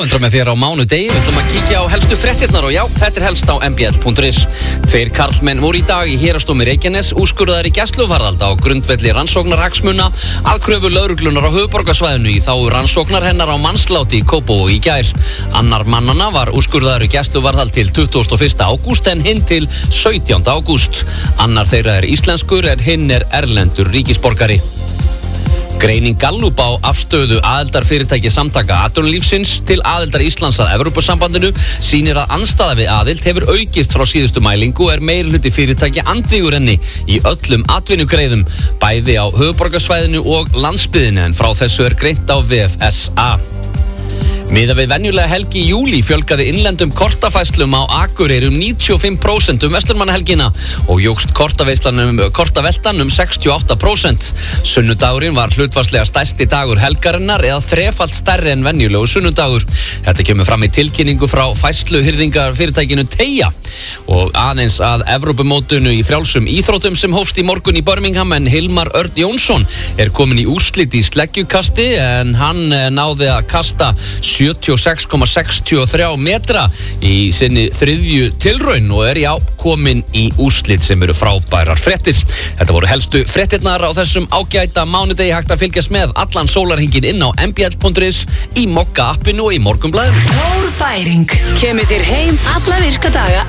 Með þér á mánudegi, við ætlum að kíkja á helstu fréttirnar og já, þetta helst á mbl.is. 2 karlmenn voru í dag í Héraðsdómi Reykjaness úrskurðaðir í gæsluvarðhald á grundvelli rannsóknarhagsmuna að kröfu lögreglunar á höfuðborgarsvæðinu í þágu rannsóknar hennar á mannsláti í Kópavogi í gær. Annar mannanna var úrskurðaður í gæsluvarðhald til 21. ágúst en hinn til 17. ágúst. Annar þeirra íslenskur en hinn erlendur ríkisborgari. Greining Gallup á afstöðu aðildarfyrirtæki Samtaka atvinnulífsins til aðildar Íslands að Evrópusambandinu sýnir að andstaða við aðild hefur aukist frá síðustu mælingu og meirihluti fyrirtæki andvígur henni í öllum atvinnugreinum, bæði á höfuðborgarsvæðinu og landsbyggðinni en frá þessu greint á VFSA. Miðað við venjulega helgi í júlí fjölgaði innlendum kortafærslum á Akureyri 95% verslunarmannahelgina og jókst kortaveltan 68%. Sunnudagurinn var hlutfallslega stærsti dagur helgarinnar eða þrefalt stærri en venjulegu sunnudagur. Þetta kemur fram í tilkynningu frá færsluhirðingarfyrirtækinu Teia og aðeins að Evrópumótinu í frjálsum íþróttum sem hófst í morgun í Birmingham en Hilmar Örn Jónsson komin í úrslit í sleggjukasti en hann náði að kasta 76,63 metra í sinni þriðju tilraun og komin í úrslit sem eru frábærar fréttir. Þetta voru helstu fréttirnar á þessum ágæta mánudegi, hægt að fylgjast með allan sólarhringinn inn á mbl.is, í Mokka appinu og í Morgunblaðinu. Stór bæring kemur þér heim alla virka daga